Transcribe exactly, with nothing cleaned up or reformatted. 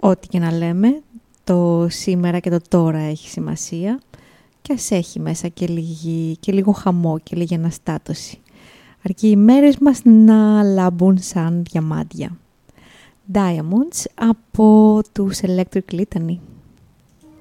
Ό,τι και να λέμε, το σήμερα και το τώρα έχει σημασία και ας έχει μέσα και, λίγη, και λίγο χαμό και λίγη αναστάτωση. Αρκεί οι μέρες μας να λάμπουν σαν διαμάντια. Diamonds από τους Electric Litany.